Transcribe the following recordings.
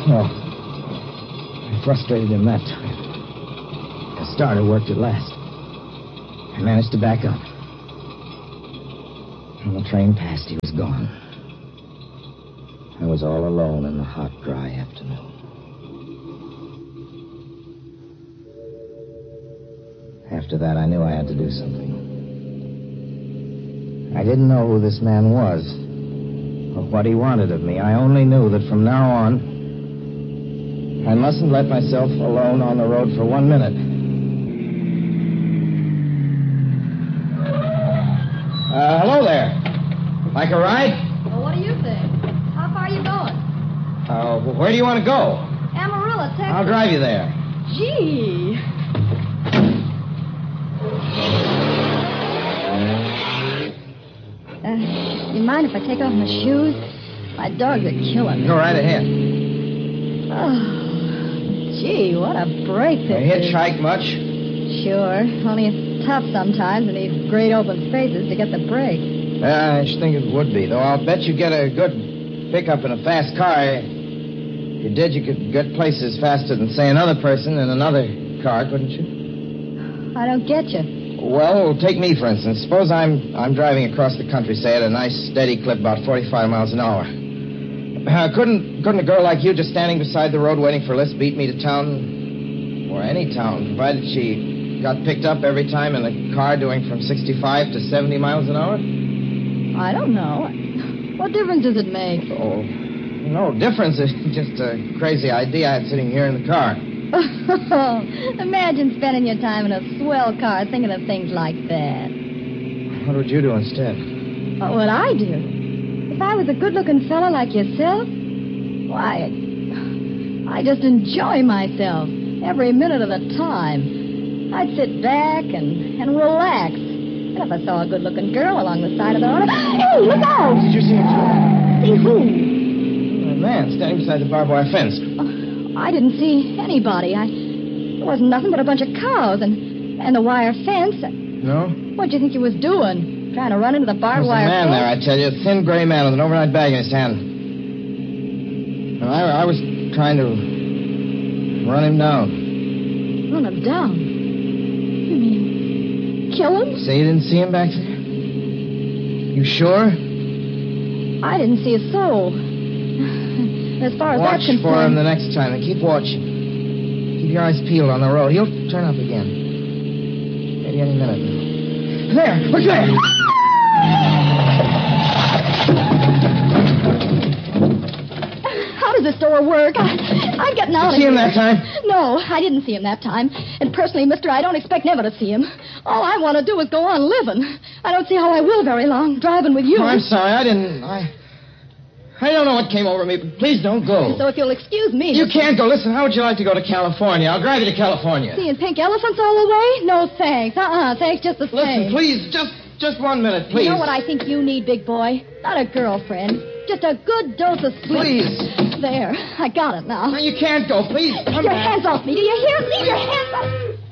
Well, I frustrated him that time. The starter worked at last. I managed to back up. When the train passed, he was gone. I was all alone in the hot, dry afternoon. After that, I knew I had to do something. I didn't know who this man was or what he wanted of me. I only knew that from now on, I mustn't let myself alone on the road for 1 minute. Hello there. Like a ride? Well, what do you think? How far are you going? Where do you want to go? Amarillo, Texas. I'll drive you there. Gee. You mind if I take off my shoes? My dogs are killing me. Go right ahead. Oh, gee, what a break this You is. hitchhike much? Sure. Only it's tough sometimes in these great open spaces to get the break. I should think it would be, though I'll bet you get a good pickup in a fast car. If you did, you could get places faster than, say, another person in another car, couldn't you? I don't get you. Well, take me, for instance. Suppose I'm driving across the country, say, at a nice, steady clip, about 45 miles an hour. Couldn't a girl like you just standing beside the road waiting for a lift beat me to town, or any town, provided she got picked up every time in a car doing from 65 to 70 miles an hour? I don't know. What difference does it make? Oh, no difference. It's just a crazy idea I had sitting here in the car. Imagine spending your time in a swell car thinking of things like that. What would you do instead? What would I do? If I was a good-looking fella like yourself, why, I just enjoy myself every minute of the time. I'd sit back and relax. And if I saw a good-looking girl along the side of the road... Hey, look out! Did you see him? See who? A man standing beside the barbed wire fence. I didn't see anybody. There wasn't nothing but a bunch of cows and the wire fence. No? What'd you think you was doing? Trying to run into the barbed wire There's a man fence? there, I tell you. A thin gray man with an overnight bag in his hand. And I was trying to run him down. Run him down? You mean kill him? Say you didn't see him back there? You sure? I didn't see a soul. As far as Watch that's concerned... for him the next time, and keep watching. Keep your eyes peeled on the road. He'll turn up again. Maybe any minute now. There! Look there! How does this door work? I'm getting out of See here. him that time? No, I didn't see him that time. And personally, mister, I don't expect never to see him. All I want to do is go on living. I don't see how I will very long, driving with you. Oh, I'm sorry. I don't know what came over me, but please don't go. So if you'll excuse me... You can't go. Listen, how would you like to go to California? I'll drive you to California. Seeing pink elephants all the way? No, thanks. Thanks just the same. Listen, please, just 1 minute, please. You know what I think you need, big boy? Not a girlfriend. Just a good dose of sweet... Please. There. I got it now. No, you can't go. Please, come Your back. hands off me. Do you hear? Leave your hands off.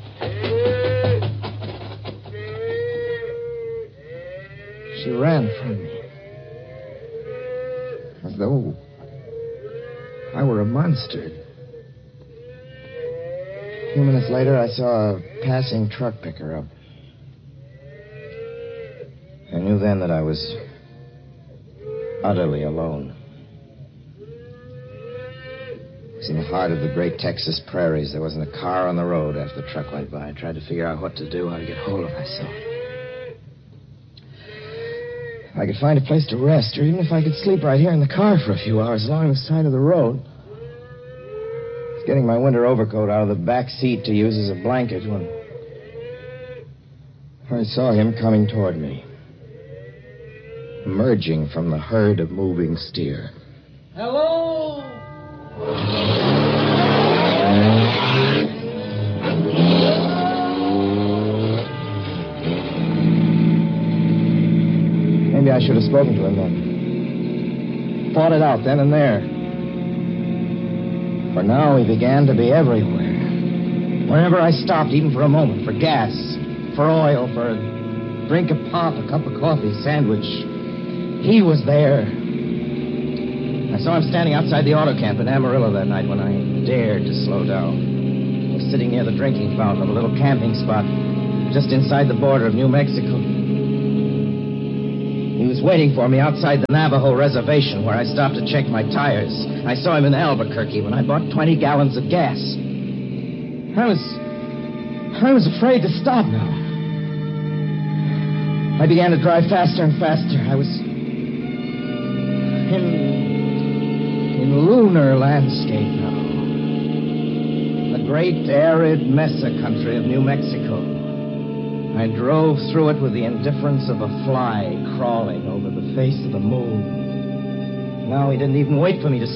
She ran from me. As though I were a monster. A few minutes later, I saw a passing truck pick her up. I knew then that I was utterly alone. It was in the heart of the great Texas prairies. There wasn't a car on the road after the truck went by. I tried to figure out what to do, how to get hold of myself. If I could find a place to rest, or even if I could sleep right here in the car for a few hours along the side of the road. I was getting my winter overcoat out of the back seat to use as a blanket when I saw him coming toward me, emerging from the herd of moving steer. Hello? Maybe I should have spoken to him then. Fought it out then and there. For now, he began to be everywhere. Wherever I stopped, even for a moment, for gas, for oil, for a drink of pop, a cup of coffee, sandwich, he was there. I saw him standing outside the auto camp in Amarillo that night when I dared to slow down. He was sitting near the drinking fountain of a little camping spot just inside the border of New Mexico. He was waiting for me outside the Navajo reservation where I stopped to check my tires. I saw him in Albuquerque when I bought 20 gallons of gas. I was afraid to stop now. I began to drive faster and faster. I was in lunar landscape now. The great arid mesa country of New Mexico. I drove through it with the indifference of a fly crawling over the face of the moon. Now he didn't even wait for me to